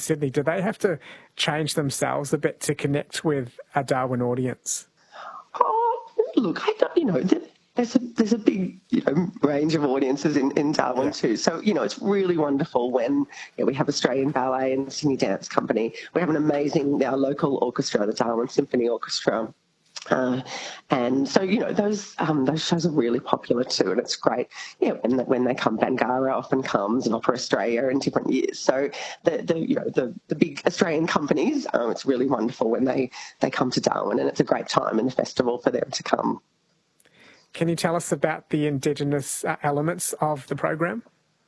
Sydney, do they have to change themselves a bit to connect with a Darwin audience? Oh, look, I don't, there's a big, range of audiences in Darwin too. So, it's really wonderful when we have Australian Ballet and Sydney Dance Company. We have an amazing local orchestra, the Darwin Symphony Orchestra. And so, those shows are really popular too, and it's great. And when they come, Bangarra often comes, and Opera Australia in different years. So the big Australian companies, it's really wonderful when they come to Darwin, and it's a great time in the festival for them to come. Can you tell us about the Indigenous elements of the program?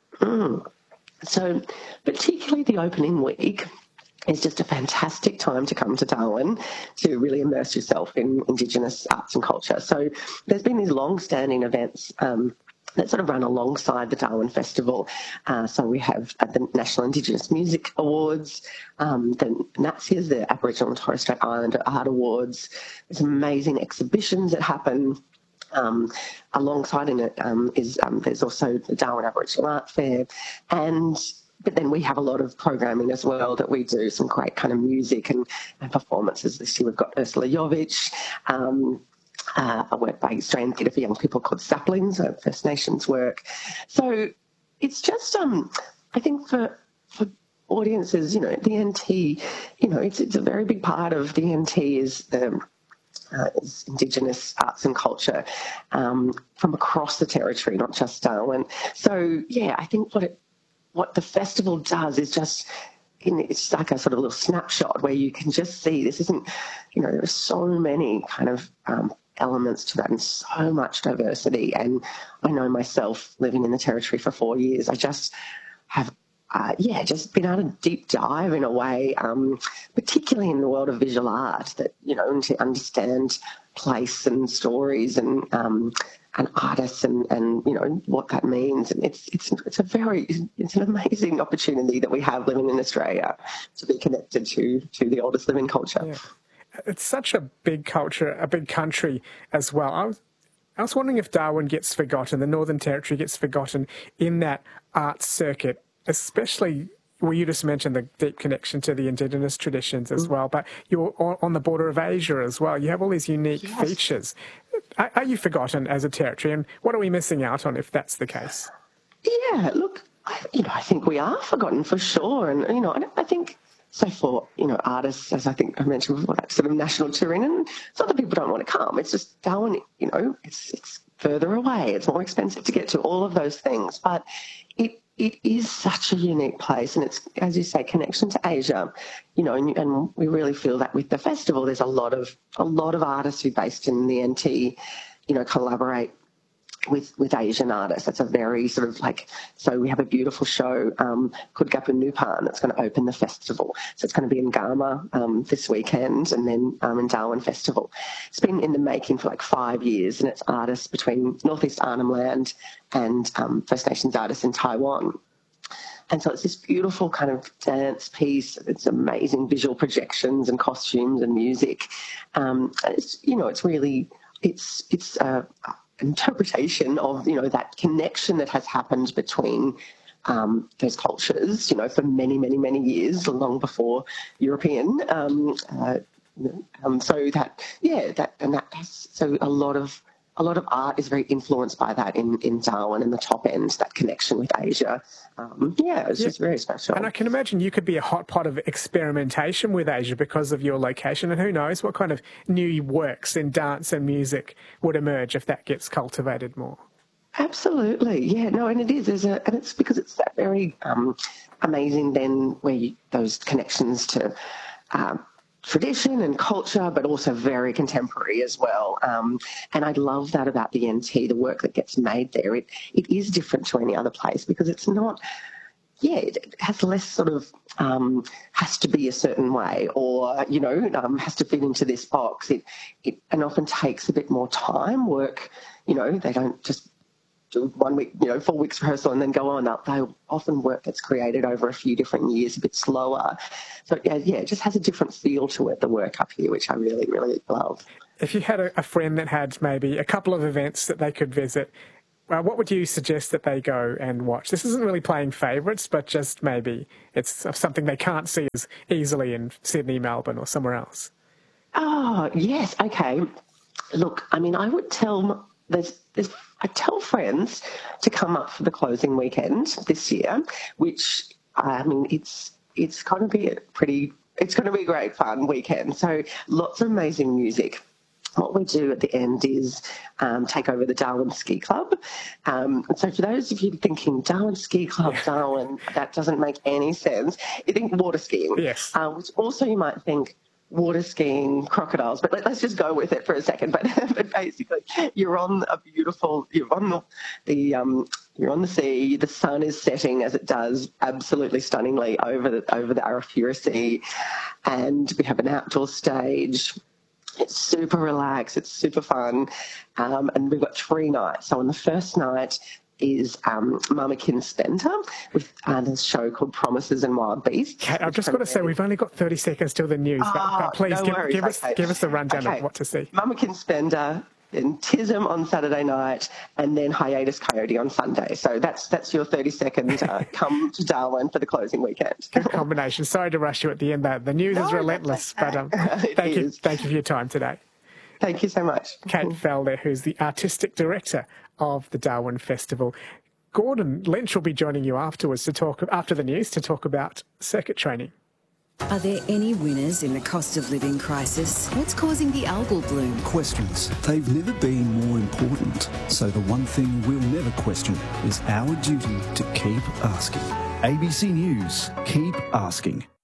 So particularly the opening week is just a fantastic time to come to Darwin to really immerse yourself in Indigenous arts and culture. So there's been these long-standing events that sort of run alongside the Darwin Festival. So we have the National Indigenous Music Awards, the NATSIAs, the Aboriginal and Torres Strait Islander Art Awards. There's amazing exhibitions that happen. Alongside in it there's also the Darwin Aboriginal Art Fair, but then we have a lot of programming as well that we do, some great kind of music and performances. This year we've got Ursula Jovic, a work by Australian Theatre for Young People called Saplings, First Nations work. So it's just, I think for audiences, the NT, it's a very big part of the NT is Indigenous arts and culture from across the territory, not just Darwin. So, I think what the festival does is just, it's like a sort of little snapshot where you can just see this isn't, there are so many kind of elements to that and so much diversity. And I know myself living in the territory for 4 years, I just have just been able to deep dive in a way, particularly in the world of visual art, that, and to understand place and stories and artists and what that means. And it's an amazing opportunity that we have living in Australia to be connected to the oldest living culture. Yeah. It's such a big culture, a big country as well. I was wondering if Darwin gets forgotten, the Northern Territory gets forgotten in that art circuit, especially, well, you just mentioned the deep connection to the Indigenous traditions as well, but you're on the border of Asia as well. You have all these unique features. Are you forgotten as a territory, and what are we missing out on if that's the case? Yeah, look, I think we are forgotten for sure, and I think so for artists, as I think I mentioned before, that sort of national touring, and it's not that people don't want to come. It's just Darwin, it's further away. It's more expensive to get to, all of those things, but it is such a unique place, and it's, as you say, connection to Asia, and we really feel that with the festival. There's a lot of artists who are based in the NT, collaborate with Asian artists. That's a very sort of so we have a beautiful show called Gapu Nupan that's going to open the festival. So it's going to be in Gama this weekend, and then in Darwin Festival. It's been in the making for 5 years, and it's artists between Northeast Arnhem Land and First Nations artists in Taiwan. And so it's this beautiful kind of dance piece. It's amazing visual projections and costumes and music. It's really, it's interpretation of that connection that has happened between those cultures, for many, many, many years, long before European. So a lot of art is very influenced by that in Darwin, and the top end, that connection with Asia. It's just very special. And I can imagine you could be a hot pot of experimentation with Asia because of your location, and who knows what kind of new works in dance and music would emerge if that gets cultivated more. Absolutely, and it is. And it's because it's that very amazing then where those connections to tradition and culture, but also very contemporary as well. And I love that about the NT, the work that gets made there. It is different to any other place because it's not, it has less sort of has to be a certain way or, has to fit into this box. It and often takes a bit more time, work, they don't just do 1 week, 4 weeks rehearsal and then go on up. They often work that's created over a few different years, a bit slower. So, it just has a different feel to it, the work up here, which I really, really love. If you had a friend that had maybe a couple of events that they could visit, what would you suggest that they go and watch? This isn't really playing favourites, but just maybe it's something they can't see as easily in Sydney, Melbourne or somewhere else. Oh, yes. Okay. Look, I mean, I would tell I tell friends to come up for the closing weekend this year, which, I mean, it's going to be it's going to be a great fun weekend. So lots of amazing music. What we do at the end is take over the Darwin Ski Club. So for those of you thinking, Darwin Ski Club, Darwin, that doesn't make any sense, you think water skiing. Yes. Which also you might think water skiing, crocodiles, but let's just go with it for a second. But basically, you're on the sea. The sun is setting as it does absolutely stunningly over the Arafura Sea, and we have an outdoor stage. It's super relaxed. It's super fun, and we've got 3 nights. So on the first night is Mamakin Spender with this show called Promises and Wild Beasts. Kate, I've just got to say, we've only got 30 seconds till the news, but please give us the rundown of what to see. Mamakin Spender, then Tism on Saturday night, and then Hiatus Coyote on Sunday. So that's your 30-second come to Darwin for the closing weekend. Good combination. Sorry to rush you at the end there. The news is relentless, but thank you for your time today. Thank you so much. Kate Felder, who's the artistic director of the Darwin Festival. Gordon Lynch will be joining you afterwards after the news to talk about circuit training. Are there any winners in the cost of living crisis? What's causing the algal bloom? Questions. They've never been more important. So the one thing we'll never question is our duty to keep asking. ABC News. Keep asking.